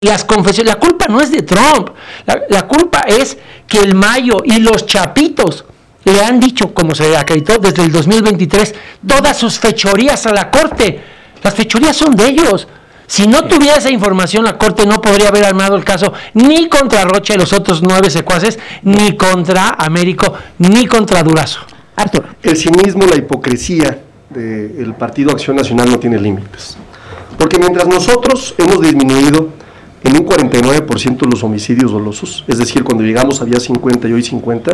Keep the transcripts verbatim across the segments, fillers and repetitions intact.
las confesiones, la culpa no es de Trump, la, la culpa es que el Mayo y los chapitos le han dicho, como se acreditó desde el dos mil veintitrés, todas sus fechorías a la Corte. Las fechorías son de ellos. Si no tuviera esa información, la Corte no podría haber armado el caso ni contra Rocha y los otros nueve secuaces, ni contra Américo, ni contra Durazo. Arturo. El cinismo, la hipocresía del Partido Acción Nacional no tiene límites. Porque mientras nosotros hemos disminuido en un cuarenta y nueve por ciento los homicidios dolosos, es decir, cuando llegamos había cincuenta y hoy cincuenta,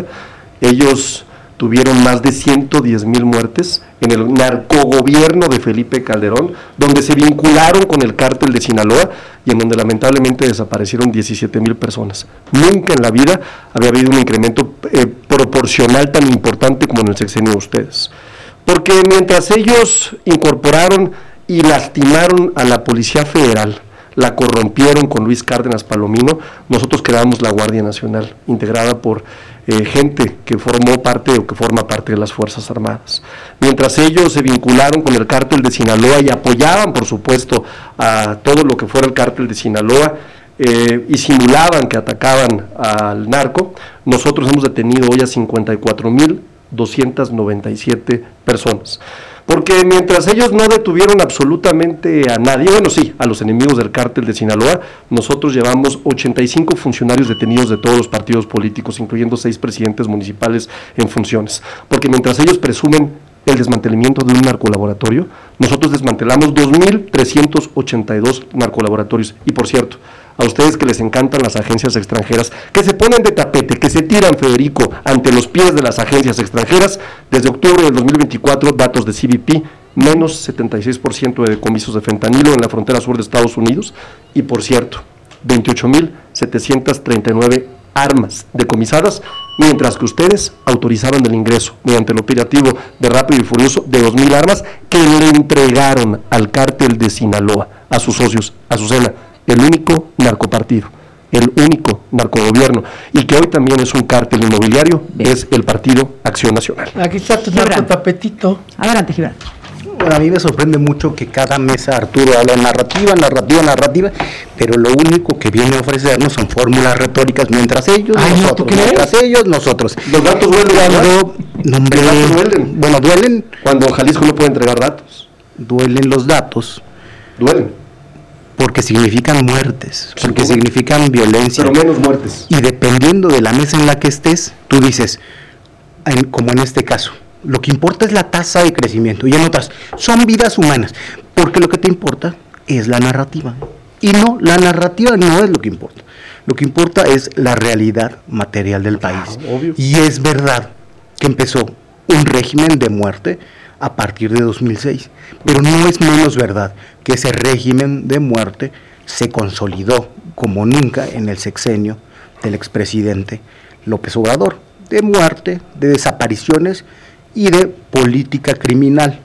ellos tuvieron más de ciento diez mil muertes en el narcogobierno de Felipe Calderón, donde se vincularon con el cártel de Sinaloa y en donde lamentablemente desaparecieron diecisiete mil personas. Nunca en la vida había habido un incremento eh, proporcional tan importante como en el sexenio de ustedes. Porque mientras ellos incorporaron y lastimaron a la Policía Federal, la corrompieron con Luis Cárdenas Palomino, nosotros creamos la Guardia Nacional, integrada por eh, gente que formó parte o que forma parte de las Fuerzas Armadas. Mientras ellos se vincularon con el cártel de Sinaloa y apoyaban, por supuesto, a todo lo que fuera el cártel de Sinaloa, eh, y simulaban que atacaban al narco, nosotros hemos detenido hoy a cincuenta y cuatro mil doscientas noventa y siete personas. Porque mientras ellos no detuvieron absolutamente a nadie, bueno sí, a los enemigos del cártel de Sinaloa, nosotros llevamos ochenta y cinco funcionarios detenidos de todos los partidos políticos, incluyendo seis presidentes municipales en funciones. Porque mientras ellos presumen el desmantelamiento de un narcolaboratorio, nosotros desmantelamos dos mil trescientos ochenta y dos narcolaboratorios. Y por cierto, a ustedes que les encantan las agencias extranjeras, que se ponen de tapete, que se tiran, Federico, ante los pies de las agencias extranjeras, desde octubre del dos mil veinticuatro, datos de C B P, menos setenta y seis por ciento de decomisos de fentanilo en la frontera sur de Estados Unidos, y por cierto, veintiocho mil setecientas treinta y nueve armas decomisadas, mientras que ustedes autorizaron el ingreso, mediante el operativo de Rápido y Furioso, de dos mil armas que le entregaron al cártel de Sinaloa, a sus socios, a Azucena, el único narcopartido, el único narcogobierno, y que hoy también es un cártel inmobiliario, Bien. es el Partido Acción Nacional. Aquí está tu narcotapetito. Adelante, Gibran. Bueno, a mí me sorprende mucho que cada mesa Arturo habla de narrativa, narrativa, narrativa, pero lo único que viene a ofrecernos son fórmulas retóricas, mientras ellos, Ay, nosotros, no, mientras ellos, nosotros. Los datos duelen. Cuando, no, hombre, los datos duelen. Bueno, duelen. Cuando Jalisco no puede entregar datos. Duelen los datos. Duelen. Porque significan muertes, porque sí, significan violencia. Pero menos muertes. Y dependiendo de la mesa en la que estés, tú dices, en, como en este caso, lo que importa es la tasa de crecimiento, y en otras, son vidas humanas, porque lo que te importa es la narrativa. Y no, la narrativa no es lo que importa. Lo que importa es la realidad material del país. Ah, obvio. Y es verdad que empezó un régimen de muerte a partir de dos mil seis, pero no es menos verdad que ese régimen de muerte se consolidó como nunca en el sexenio del expresidente López Obrador, de muerte, de desapariciones y de política criminal.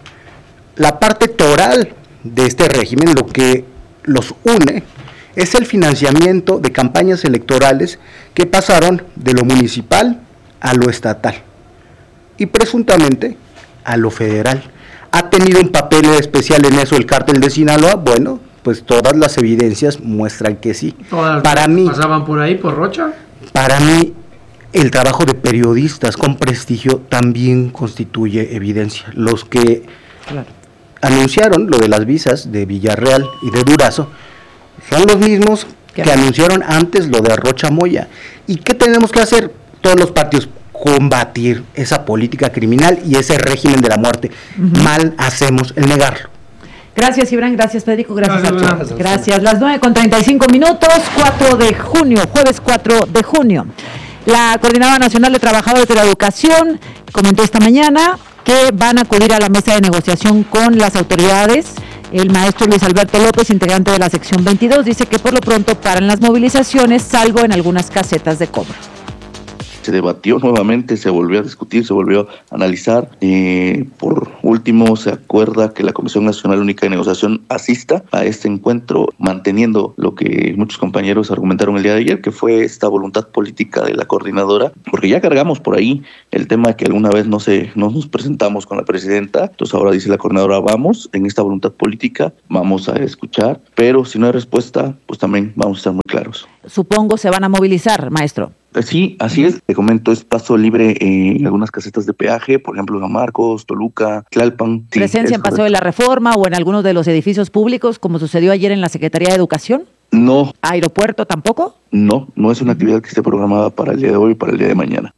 La parte toral de este régimen, lo que los une, es el financiamiento de campañas electorales que pasaron de lo municipal a lo estatal y presuntamente a lo federal. ¿Ha tenido un papel especial en eso el cártel de Sinaloa? Bueno, pues todas las evidencias muestran que sí. ¿Todas para mí, pasaban por ahí, por Rocha? Para mí, el trabajo de periodistas con prestigio también constituye evidencia. Los que claro. anunciaron lo de las visas de Villarreal y de Durazo son los mismos que anunciaron antes lo de Rocha Moya. ¿Y qué tenemos que hacer todos los partidos? Combatir esa política criminal y ese régimen de la muerte. Uh-huh. Mal hacemos el negarlo. Gracias, Gibran, gracias, Federico, gracias, gracias, Arturo. Gracias, gracias. Las nueve con treinta y cinco minutos, cuatro de junio, jueves cuatro de junio. La Coordinadora Nacional de Trabajadores de la Educación comentó esta mañana que van a acudir a la mesa de negociación con las autoridades. El maestro Luis Alberto López, integrante de la sección veintidós, dice que por lo pronto paran las movilizaciones, salvo en algunas casetas de cobro. se debatió nuevamente, se volvió a discutir, se volvió a analizar. Eh, por último, se acuerda que la Comisión Nacional Única de Negociación asista a este encuentro, manteniendo lo que muchos compañeros argumentaron el día de ayer, que fue esta voluntad política de la coordinadora, porque ya cargamos por ahí el tema de que alguna vez no, se, no nos presentamos con la presidenta, entonces ahora dice la coordinadora, vamos en esta voluntad política, vamos a escuchar, pero si no hay respuesta, pues también vamos a estar muy claros. Supongo se van a movilizar, maestro. Sí, así es. Te comento, es paso libre en algunas casetas de peaje, por ejemplo, San Marcos, Toluca, Tlalpan. Sí, ¿Presencia en Paseo de la Reforma o en algunos de los edificios públicos, como sucedió ayer en la Secretaría de Educación? No. ¿Aeropuerto tampoco? No, no es una actividad que esté programada para el día de hoy y para el día de mañana.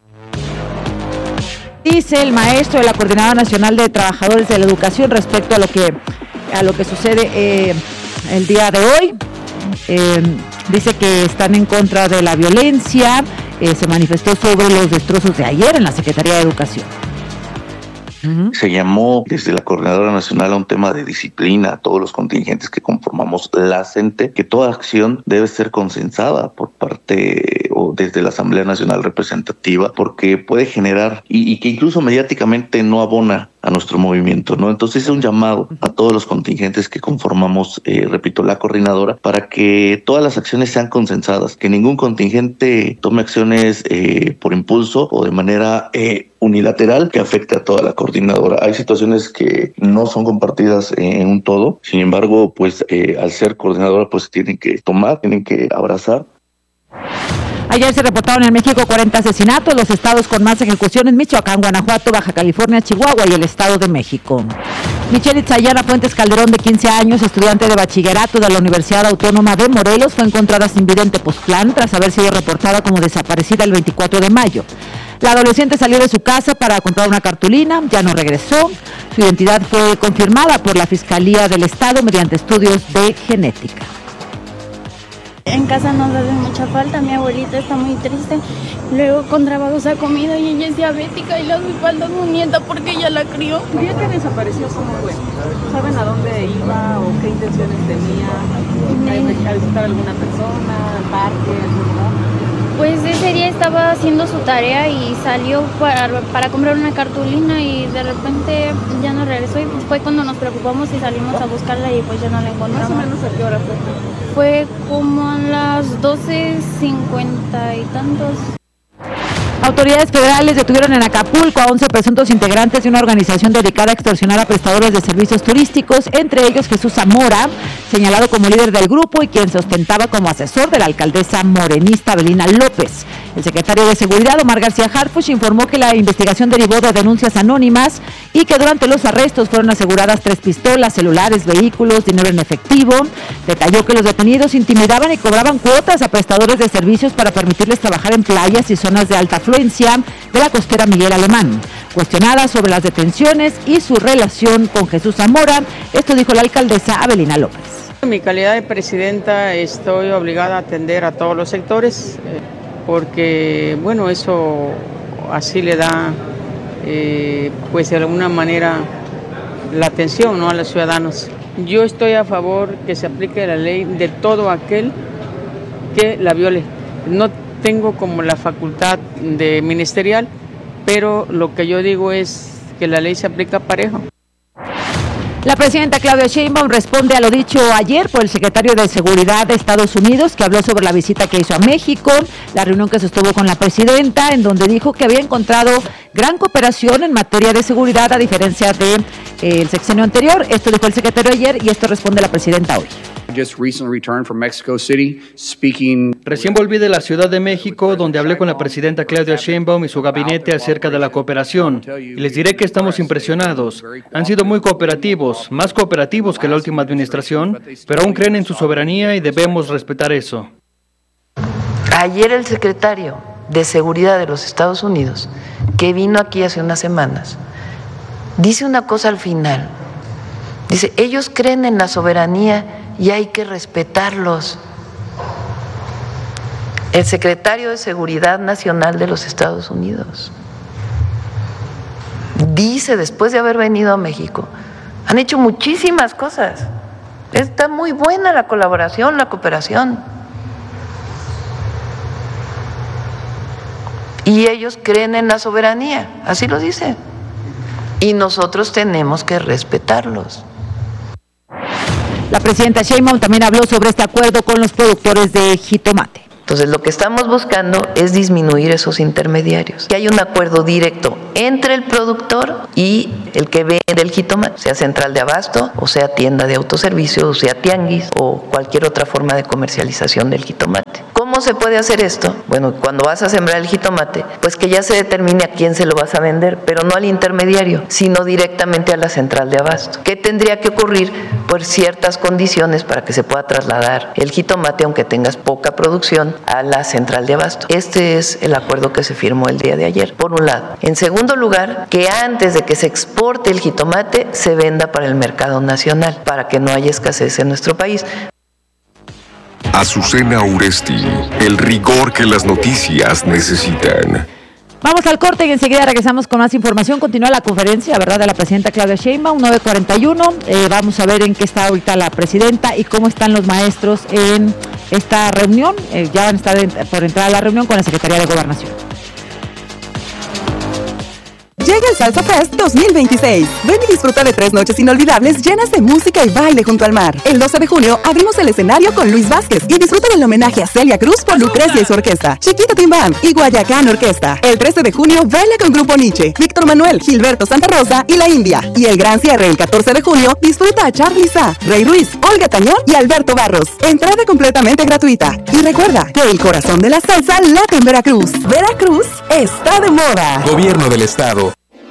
Dice el maestro de la Coordinadora Nacional de Trabajadores de la Educación respecto a lo que, a lo que sucede eh, el día de hoy. Eh, dice que están en contra de la violencia, eh, se manifestó sobre los destrozos de ayer en la Secretaría de Educación. Uh-huh. Se llamó desde la Coordinadora Nacional a un tema de disciplina a todos los contingentes que conformamos la CENTE, que toda acción debe ser consensada por parte o desde la Asamblea Nacional Representativa, porque puede generar y, y que incluso mediáticamente no abona a nuestro movimiento, ¿no? Entonces es un llamado a todos los contingentes que conformamos, eh, repito, la coordinadora, para que todas las acciones sean consensadas, que ningún contingente tome acciones eh, por impulso o de manera eh, unilateral que afecte a toda la coordinadora. Hay situaciones que no son compartidas en un todo, sin embargo, pues eh, al ser coordinadora, pues tienen que tomar, tienen que abrazar. Ayer se reportaron en México cuarenta asesinatos, los estados con más ejecuciones: Michoacán, Guanajuato, Baja California, Chihuahua y el Estado de México. Michelle Itzayana Fuentes Calderón, de quince años, estudiante de bachillerato de la Universidad Autónoma de Morelos, fue encontrada sin vida en Tepoztlán tras haber sido reportada como desaparecida el veinticuatro de mayo. La adolescente salió de su casa para comprar una cartulina, ya no regresó. Su identidad fue confirmada por la Fiscalía del Estado mediante estudios de genética. En casa nos hace mucha falta, mi abuelita está muy triste, luego con trabajos ha comido y ella es diabética y le hace falta a su nieta porque ella la crió. El día que desapareció, ¿cómo fue? ¿Saben a dónde iba o qué intenciones tenía? ¿A visitar a alguna persona, al parque, algún lugar? Pues ese día estaba haciendo su tarea y salió para, para comprar una cartulina y de repente ya no regresó y fue cuando nos preocupamos y salimos a buscarla y pues ya no la encontramos. ¿Más o menos a qué hora fue? Fue como a las doce cincuenta y tantos. Autoridades federales detuvieron en Acapulco a once presuntos integrantes de una organización dedicada a extorsionar a prestadores de servicios turísticos, entre ellos Jesús Zamora, señalado como líder del grupo y quien se ostentaba como asesor de la alcaldesa morenista Avelina López. El secretario de Seguridad, Omar García Harfuch, informó que la investigación derivó de denuncias anónimas y que durante los arrestos fueron aseguradas tres pistolas, celulares, vehículos, dinero en efectivo. Detalló que los detenidos intimidaban y cobraban cuotas a prestadores de servicios para permitirles trabajar en playas y zonas de alta afluencia de la costera Miguel Alemán. Cuestionada sobre las detenciones y su relación con Jesús Zamora, esto dijo la alcaldesa Avelina López. En mi calidad de presidenta estoy obligada a atender a todos los sectores eh, porque, bueno, eso así le da, eh, pues de alguna manera, la atención, ¿no?, a los ciudadanos. Yo estoy a favor que se aplique la ley de todo aquel que la viole. No tengo como la facultad de ministerial, pero lo que yo digo es que la ley se aplica parejo. La presidenta Claudia Sheinbaum responde a lo dicho ayer por el secretario de Seguridad de Estados Unidos, que habló sobre la visita que hizo a México, la reunión que sostuvo con la presidenta, en donde dijo que había encontrado gran cooperación en materia de seguridad a diferencia del de, eh, sexenio anterior. Esto dijo el secretario ayer y esto responde la presidenta hoy. Recién volví de la Ciudad de México, donde hablé con la presidenta Claudia Sheinbaum y su gabinete acerca de la cooperación. Y les diré que estamos impresionados. Han sido muy cooperativos, más cooperativos que la última administración, pero aún creen en su soberanía y debemos respetar eso. Ayer el secretario de Seguridad de los Estados Unidos, que vino aquí hace unas semanas, dice una cosa al final. Dice, ellos creen en la soberanía y hay que respetarlos. El secretario de Seguridad Nacional de los Estados Unidos dice, después de haber venido a México, han hecho muchísimas cosas. Está muy buena la colaboración, la cooperación. Y ellos creen en la soberanía, así lo dicen. Y nosotros tenemos que respetarlos. La presidenta Sheinbaum también habló sobre este acuerdo con los productores de jitomate. Entonces, lo que estamos buscando es disminuir esos intermediarios, que haya un acuerdo directo entre el productor y el que vende el jitomate, sea central de abasto, o sea tienda de autoservicio, o sea tianguis, o cualquier otra forma de comercialización del jitomate. ¿Cómo se puede hacer esto? Bueno, cuando vas a sembrar el jitomate, pues que ya se determine a quién se lo vas a vender, pero no al intermediario, sino directamente a la central de abasto. ¿Qué tendría que ocurrir? Por ciertas condiciones para que se pueda trasladar el jitomate, aunque tengas poca producción, a la central de abasto. Este es el acuerdo que se firmó el día de ayer, por un lado. En segundo lugar, que antes de que se exporte el jitomate, se venda para el mercado nacional, para que no haya escasez en nuestro país. Azucena Uresti, el rigor que las noticias necesitan. Vamos al corte y enseguida regresamos con más información. Continúa la conferencia, ¿verdad?, de la presidenta Claudia Sheinbaum, nueve cuarenta y uno. Eh, vamos a ver en qué está ahorita la presidenta y cómo están los maestros en esta reunión. Eh, ya van a estar en, por entrar a la reunión con la Secretaría de Gobernación. Llega el Salsa Fest dos mil veintiséis. Ven y disfruta de tres noches inolvidables llenas de música y baile junto al mar. El doce de junio abrimos el escenario con Luis Vázquez y disfruta del homenaje a Celia Cruz por Lucrecia y su orquesta, Chiquita Tim Band y Guayacán Orquesta. El trece de junio baila con Grupo Nietzsche, Víctor Manuel, Gilberto Santa Rosa y La India. Y el gran cierre el catorce de junio disfruta a Charly Sa, Rey Ruiz, Olga Tañón y Alberto Barros. Entrada completamente gratuita. Y recuerda que el corazón de la salsa late en Veracruz. Veracruz está de moda. Gobierno del Estado.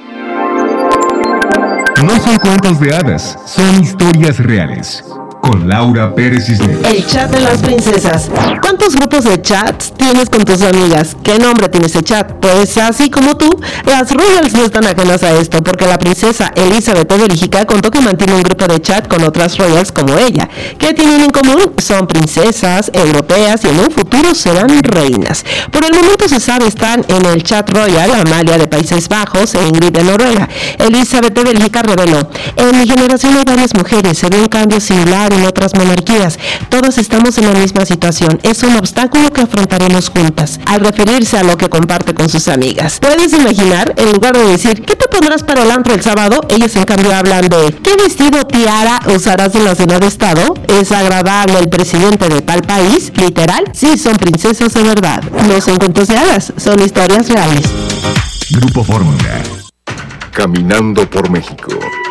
No son cuentos de hadas, son historias reales. Con Laura Pérez Cisneros. El chat de las princesas. ¿Cuántos grupos de chats tienes con tus amigas? ¿Qué nombre tiene ese chat? Pues así como tú, las royals no están ajenas a esto, porque la princesa Elizabeth de Bélgica contó que mantiene un grupo de chat con otras royals como ella. ¿Qué tienen en común? Son princesas europeas y en un futuro serán reinas. Por el momento se sabe están en el chat royal Amalia de Países Bajos e Ingrid de Noruega. Elizabeth de Bélgica reveló: en mi generación hay varias mujeres, se ve un cambio similar en otras monarquías. Todos estamos en la misma situación. Es un obstáculo que afrontaremos juntas. Al referirse a lo que comparte con sus amigas. ¿Puedes imaginar? En lugar de decir ¿qué te pondrás para el antro el sábado? Ellas en cambio hablan de ¿qué vestido tiara usarás en la cena de estado? ¿Es agradable el presidente de tal país? Literal, sí, son princesas de verdad. No son cuentos de hadas, son historias reales. Grupo Fórmula. Caminando por México.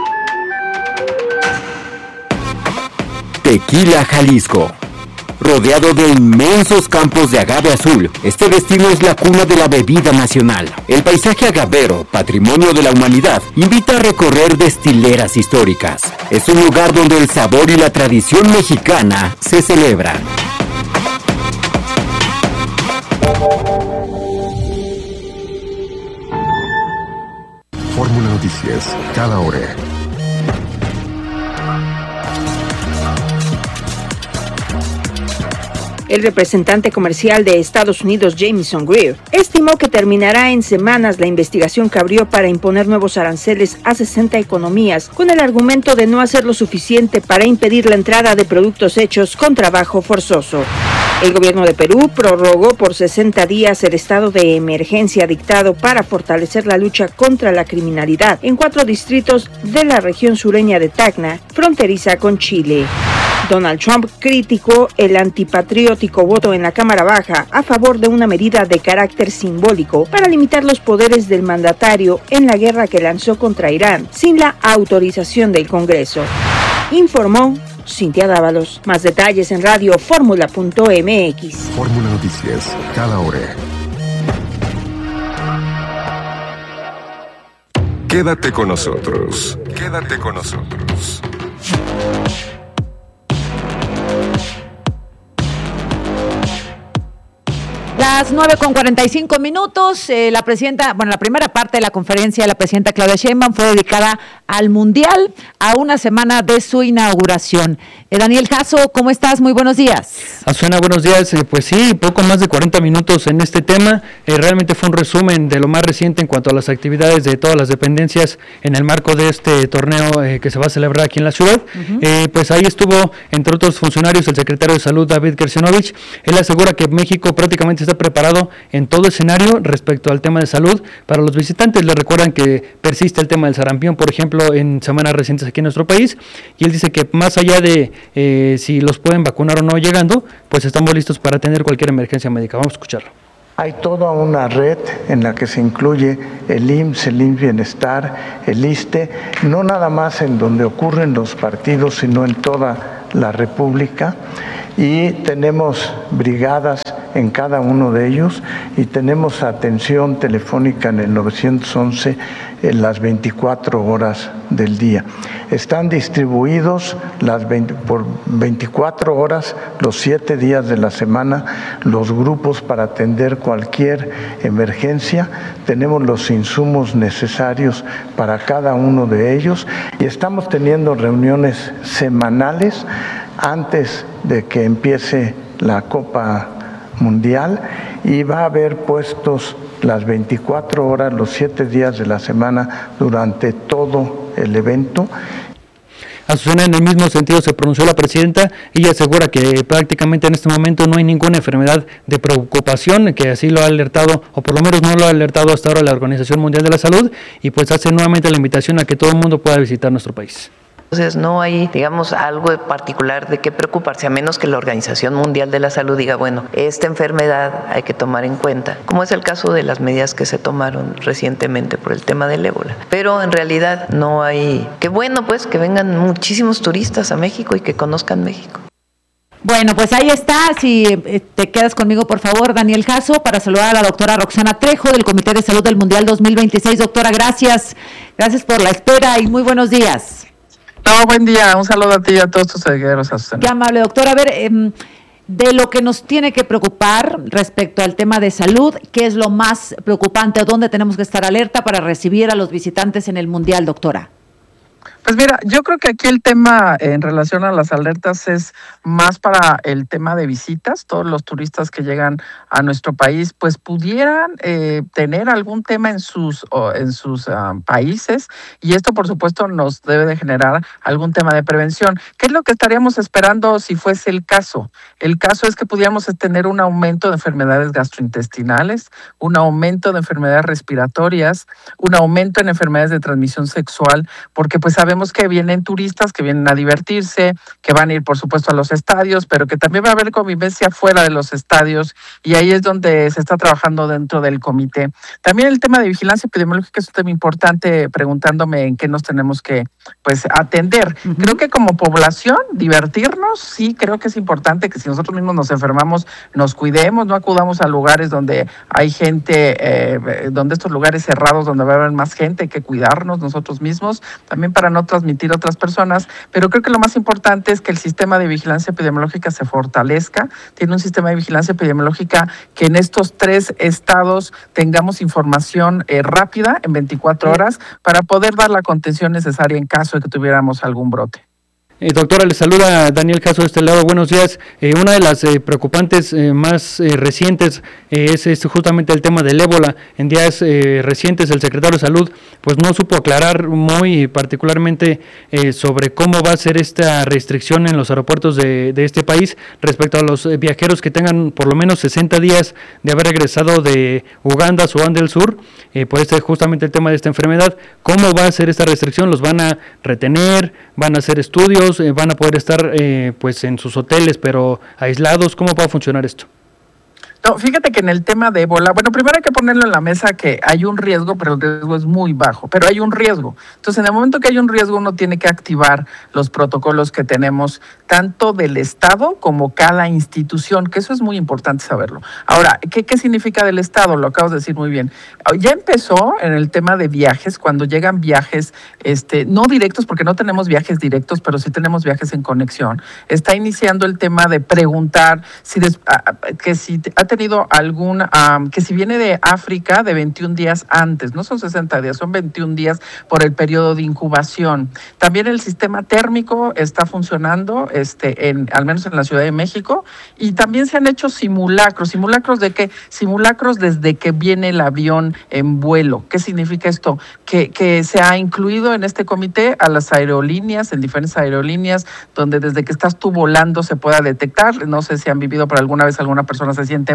Tequila, Jalisco. Rodeado de inmensos campos de agave azul, este destino es la cuna de la bebida nacional. El paisaje agavero, patrimonio de la humanidad, invita a recorrer destileras históricas. Es un lugar donde el sabor y la tradición mexicana se celebran. Fórmula Noticias, cada hora. El representante comercial de Estados Unidos, Jamieson Greer, estimó que terminará en semanas la investigación que abrió para imponer nuevos aranceles a sesenta economías, con el argumento de no hacer lo suficiente para impedir la entrada de productos hechos con trabajo forzoso. El gobierno de Perú prorrogó por sesenta días el estado de emergencia dictado para fortalecer la lucha contra la criminalidad en cuatro distritos de la región sureña de Tacna, fronteriza con Chile. Donald Trump criticó el antipatriótico voto en la Cámara Baja a favor de una medida de carácter simbólico para limitar los poderes del mandatario en la guerra que lanzó contra Irán sin la autorización del Congreso. Informó Cintia Dávalos. Más detalles en radio fórmula punto m x. Fórmula Noticias, cada hora. Quédate con nosotros. Quédate con nosotros. Las nueve con cuarenta y cinco minutos, eh, la presidenta, bueno, la primera parte de la conferencia de la presidenta Claudia Sheinbaum fue dedicada al Mundial, a una semana de su inauguración. Eh, Daniel Jasso, ¿cómo estás? Muy buenos días. Azucena, buenos días. Eh, pues sí, poco más de cuarenta minutos en este tema. Eh, realmente fue un resumen de lo más reciente en cuanto a las actividades de todas las dependencias en el marco de este torneo eh, que se va a celebrar aquí en la ciudad. Uh-huh. Eh, pues ahí estuvo, entre otros funcionarios, el secretario de Salud, David Gersionovich. Él asegura que México prácticamente está estar preparado en todo escenario respecto al tema de salud para los visitantes. Les recuerdan que persiste el tema del sarampión, por ejemplo, en semanas recientes aquí en nuestro país, y él dice que más allá de eh, si los pueden vacunar o no llegando, pues estamos listos para atender cualquier emergencia médica. Vamos a escucharlo. Hay toda una red en la que se incluye el I M S S, el I M S S Bienestar, el ISSSTE, no nada más en donde ocurren los partidos, sino en toda la República, y tenemos brigadas en cada uno de ellos y tenemos atención telefónica en el nueve once en las veinticuatro horas del día. Están distribuidos las veinte, por veinticuatro horas, los siete días de la semana, los grupos para atender cualquier emergencia. Tenemos los insumos necesarios para cada uno de ellos y estamos teniendo reuniones semanales antes de que empiece la Copa Mundial, y va a haber puestos las veinticuatro horas, los siete días de la semana durante todo el evento. Azucena, en el mismo sentido se pronunció la presidenta. Ella asegura que prácticamente en este momento no hay ninguna enfermedad de preocupación, que así lo ha alertado, o por lo menos no lo ha alertado hasta ahora la Organización Mundial de la Salud, y pues hace nuevamente la invitación a que todo el mundo pueda visitar nuestro país. Entonces no hay, digamos, algo particular de qué preocuparse, a menos que la Organización Mundial de la Salud diga, bueno, esta enfermedad hay que tomar en cuenta, como es el caso de las medidas que se tomaron recientemente por el tema del ébola. Pero en realidad no hay, qué bueno pues que vengan muchísimos turistas a México y que conozcan México. Bueno, pues ahí está. Si te quedas conmigo, por favor, Daniel Jasso, para saludar a la doctora Roxana Trejo del Comité de Salud del Mundial dos mil veintiséis. Doctora, gracias. Gracias por la espera y muy buenos días. No, buen día, un saludo a ti y a todos tus seguidores. Qué amable, doctora. A ver, eh, de lo que nos tiene que preocupar respecto al tema de salud, ¿qué es lo más preocupante? ¿Dónde tenemos que estar alerta para recibir a los visitantes en el Mundial, doctora? Pues mira, yo creo que aquí el tema en relación a las alertas es más para el tema de visitas. Todos los turistas que llegan a nuestro país pues pudieran eh, tener algún tema en sus en sus um, países, y esto por supuesto nos debe de generar algún tema de prevención. ¿Qué es lo que estaríamos esperando si fuese el caso? El caso es que pudiéramos tener un aumento de enfermedades gastrointestinales, un aumento de enfermedades respiratorias, un aumento en enfermedades de transmisión sexual, porque pues sabemos que vienen turistas que vienen a divertirse, que van a ir por supuesto a los estadios, pero que también va a haber convivencia fuera de los estadios, y ahí es donde se está trabajando dentro del comité. También el tema de vigilancia epidemiológica es un tema importante, preguntándome en qué nos tenemos que pues atender. Uh-huh. Creo que como población, divertirnos, sí, creo que es importante que si nosotros mismos nos enfermamos, nos cuidemos, no acudamos a lugares donde hay gente, eh, donde estos lugares cerrados, donde va a haber más gente, hay que cuidarnos nosotros mismos, también para no transmitir a otras personas, pero creo que lo más importante es que el sistema de vigilancia epidemiológica se fortalezca. Tiene un sistema de vigilancia epidemiológica que en estos tres estados tengamos información eh, rápida en veinticuatro horas para poder dar la contención necesaria en caso de que tuviéramos algún brote. Eh, doctora, le saluda Daniel Jasso de este lado. Buenos días. Eh, una de las eh, preocupantes eh, más eh, recientes eh, es, es justamente el tema del ébola. En días eh, recientes el secretario de Salud pues no supo aclarar muy particularmente eh, sobre cómo va a ser esta restricción en los aeropuertos de, de este país respecto a los eh, viajeros que tengan por lo menos sesenta días de haber regresado de Uganda, Sudán del Sur, eh, por este justamente el tema de esta enfermedad. ¿Cómo va a ser esta restricción? ¿Los van a retener? ¿Van a hacer estudios? Eh, ¿Van a poder estar eh, pues en sus hoteles pero aislados? ¿Cómo va a funcionar esto? No, fíjate que en el tema de ébola, bueno, primero hay que ponerlo en la mesa que hay un riesgo, pero el riesgo es muy bajo, pero hay un riesgo. Entonces, en el momento que hay un riesgo, uno tiene que activar los protocolos que tenemos, tanto del Estado como cada institución, que eso es muy importante saberlo. Ahora, ¿qué, qué significa del Estado? Lo acabas de decir muy bien. Ya empezó en el tema de viajes, cuando llegan viajes, este, no directos, porque no tenemos viajes directos, pero sí tenemos viajes en conexión. Está iniciando el tema de preguntar si des, que si ha tenido algún, um, que si viene de África, de veintiún días antes, no son sesenta días, son veintiún días por el periodo de incubación. También el sistema térmico está funcionando, este, en, al menos en la Ciudad de México, y también se han hecho simulacros. ¿Simulacros de qué? Simulacros desde que viene el avión en vuelo. ¿Qué significa esto? Que, que se ha incluido en este comité a las aerolíneas, en diferentes aerolíneas, donde desde que estás tú volando se pueda detectar. No sé si han vivido por alguna vez alguna persona se siente mal,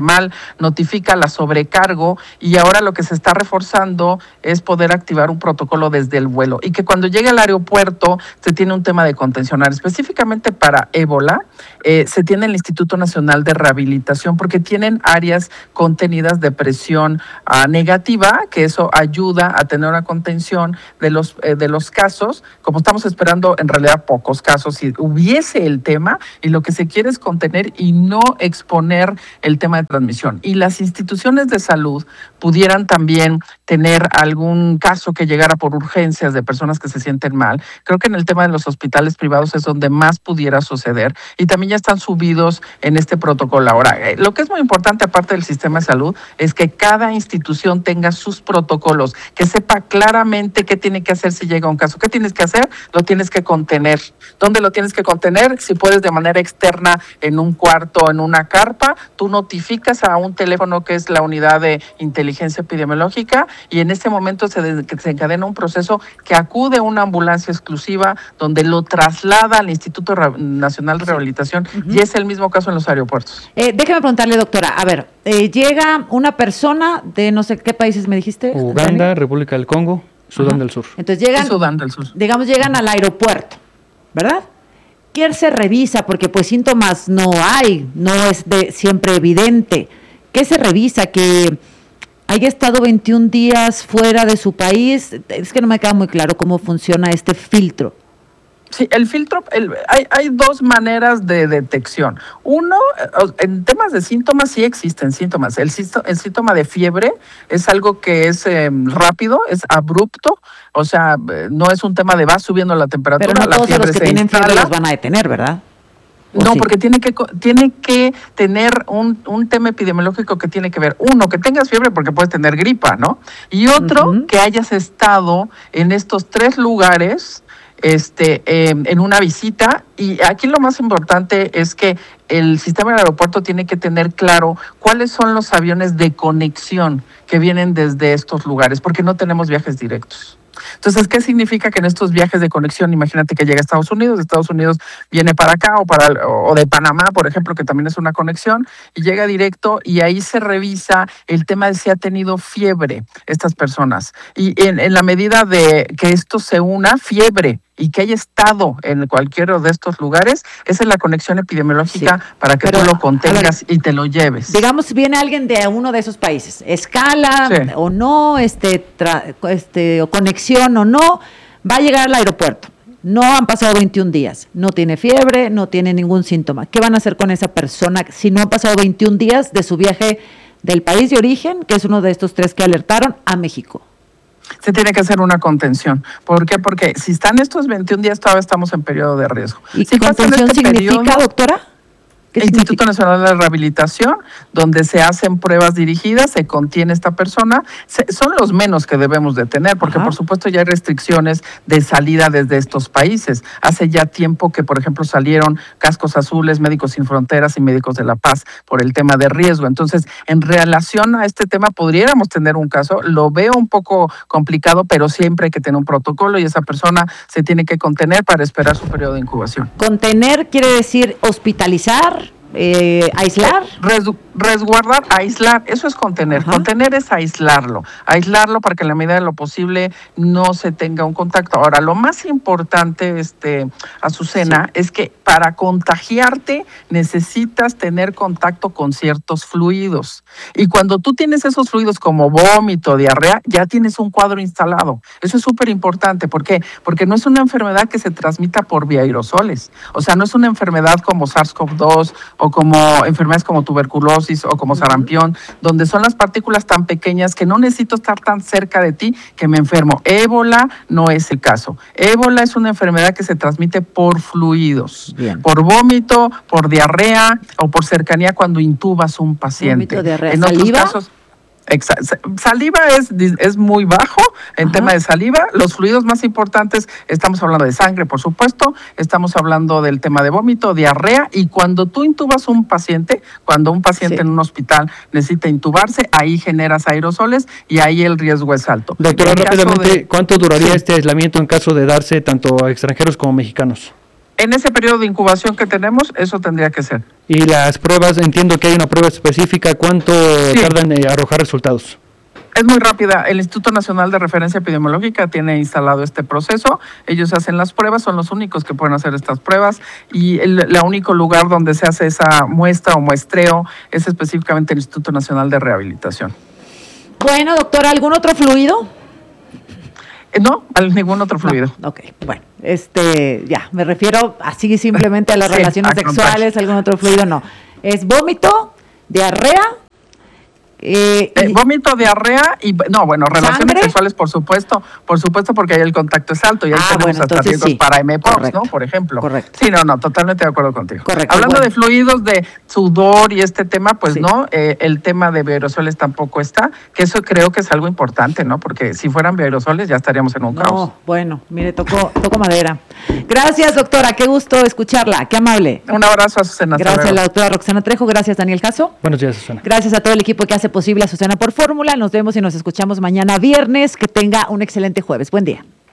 mal, notifica la sobrecargo y ahora lo que se está reforzando es poder activar un protocolo desde el vuelo y que cuando llegue al aeropuerto se tiene un tema de contención. Específicamente para ébola, eh, se tiene el Instituto Nacional de Rehabilitación porque tienen áreas contenidas de presión uh, negativa, que eso ayuda a tener una contención de los, eh, de los casos. Como estamos esperando en realidad pocos casos, si hubiese el tema, y lo que se quiere es contener y no exponer el tema de transmisión. Y las instituciones de salud pudieran también tener algún caso que llegara por urgencias de personas que se sienten mal. Creo que en el tema de los hospitales privados es donde más pudiera suceder y también ya están subidos en este protocolo. Ahora, eh, lo que es muy importante aparte del sistema de salud es que cada institución tenga sus protocolos, que sepa claramente qué tiene que hacer si llega un caso. ¿Qué tienes que hacer? Lo tienes que contener. ¿Dónde lo tienes que contener? Si puedes de manera externa en un cuarto, en una carpa, tú notificas a un teléfono que es la unidad de inteligencia epidemiológica y en este momento se desencadena un proceso que acude a una ambulancia exclusiva donde lo traslada al Instituto Nacional de Rehabilitación uh-huh. y es el mismo caso en los aeropuertos. Eh, déjeme preguntarle, doctora, a ver, eh, llega una persona de no sé qué países me dijiste. Uganda, ¿Dani? República del Congo, Sudán Ajá. del Sur. Entonces llegan, Sudán del Sur. digamos, llegan al aeropuerto, ¿verdad? ¿Qué se revisa? Porque pues síntomas no hay, no es de siempre evidente. ¿Qué se revisa? Que haya estado veintiún días fuera de su país. Es que no me queda muy claro cómo funciona este filtro. Sí, el filtro, el, hay, hay dos maneras de detección. Uno, en temas de síntomas sí existen síntomas. El, el síntoma de fiebre es algo que es eh, rápido, es abrupto, o sea, no es un tema de va subiendo la temperatura. Pero no la todos fiebre los que se tienen instala. fiebre los van a detener, ¿verdad? No, sí? porque tiene que tiene que tener un, un tema epidemiológico que tiene que ver, uno, que tengas fiebre porque puedes tener gripa, ¿no? Y otro, uh-huh. que hayas estado en estos tres lugares este, eh, en una visita. Y aquí lo más importante es que el sistema del aeropuerto tiene que tener claro cuáles son los aviones de conexión que vienen desde estos lugares, porque no tenemos viajes directos. Entonces, ¿qué significa que en estos viajes de conexión, imagínate que llega a Estados Unidos, de Estados Unidos viene para acá o, para, o de Panamá, por ejemplo, que también es una conexión, y llega directo y ahí se revisa el tema de si ha tenido fiebre estas personas. Y en, en la medida de que esto se una, fiebre, y que haya estado en cualquiera de estos lugares, esa es la conexión epidemiológica sí, para que tú lo contengas ver, y te lo lleves. Digamos, viene alguien de uno de esos países, escala sí. o no, este, tra, este, o conexión o no, va a llegar al aeropuerto. No han pasado veintiún días, no tiene fiebre, no tiene ningún síntoma. ¿Qué van a hacer con esa persona si no han pasado veintiún días de su viaje del país de origen, que es uno de estos tres que alertaron, a México? Se tiene que hacer una contención. ¿Por qué? Porque si están estos veintiún días, todavía estamos en periodo de riesgo. ¿Y si qué contención este significa, periodo, doctora? El Instituto Nacional de Rehabilitación, donde se hacen pruebas dirigidas, se contiene esta persona, se, son los menos que debemos de tener, porque Ajá. por supuesto ya hay restricciones de salida desde estos países. Hace ya tiempo que, por ejemplo, salieron Cascos Azules, Médicos Sin Fronteras y Médicos de la Paz por el tema de riesgo. Entonces, en relación a este tema, podríamos tener un caso, lo veo un poco complicado, pero siempre hay que tener un protocolo y esa persona se tiene que contener para esperar su periodo de incubación. Contener quiere decir hospitalizar, Eh, aislar, Res, resguardar, aislar, eso es contener. Ajá. Contener es aislarlo, aislarlo para que en la medida de lo posible no se tenga un contacto. Ahora, lo más importante, este, Azucena, sí. es que para contagiarte necesitas tener contacto con ciertos fluidos. Y cuando tú tienes esos fluidos como vómito, diarrea, ya tienes un cuadro instalado. Eso es súper importante. ¿Por qué? Porque no es una enfermedad que se transmita por vía aerosoles. O sea, no es una enfermedad como SARS-CoV dos o como enfermedades como tuberculosis o como sarampión, donde son las partículas tan pequeñas que no necesito estar tan cerca de ti que me enfermo. Ébola no es el caso. Ébola es una enfermedad que se transmite por fluidos, Bien. por vómito, por diarrea o por cercanía cuando intubas un paciente. Vómito, diarrea. En ¿Saliva? otros casos, Exa- saliva es, es muy bajo en Ajá. tema de saliva. Los fluidos más importantes, estamos hablando de sangre, por supuesto, estamos hablando del tema de vómito, diarrea, y cuando tú intubas un paciente, cuando un paciente sí. en un hospital necesita intubarse, ahí generas aerosoles y ahí el riesgo es alto. Doctora, rápidamente, de... ¿cuánto duraría sí. este aislamiento en caso de darse tanto a extranjeros como mexicanos? En ese periodo de incubación que tenemos, eso tendría que ser. Y las pruebas, entiendo que hay una prueba específica, ¿cuánto sí. tardan en arrojar resultados? Es muy rápida. El Instituto Nacional de Referencia Epidemiológica tiene instalado este proceso. Ellos hacen las pruebas, son los únicos que pueden hacer estas pruebas y el, el único lugar donde se hace esa muestra o muestreo es específicamente el Instituto Nacional de Rehabilitación. Bueno, doctora, ¿algún otro fluido? Eh, no, ningún otro fluido. No, ok, bueno, este, ya, me refiero así simplemente a las sí, relaciones a sexuales, algún otro fluido, no. Es vómito, diarrea. Eh, eh, vómito, diarrea y no, bueno, relaciones ¿sangre? Sexuales, por supuesto, por supuesto, porque ahí el contacto es alto y ahí ah, tenemos bueno, hasta riesgos sí. para M P O X, ¿no? Por ejemplo. Correcto. Sí, no, no, totalmente de acuerdo contigo. Correcto. Hablando bueno. de fluidos, de sudor y este tema, pues sí. no, eh, el tema de aerosoles tampoco está, que eso creo que es algo importante, ¿no? Porque si fueran aerosoles ya estaríamos en un no, caos. Bueno, mire, tocó, tocó madera. Gracias, doctora, qué gusto escucharla, qué amable. Un abrazo a Azucena. Gracias a la doctora Roxana Trejo, gracias Daniel Caso. Buenos días, Azucena. Gracias a todo el equipo que hace posible Azucena por Fórmula. Nos vemos y nos escuchamos mañana viernes. Que tenga un excelente jueves. Buen día.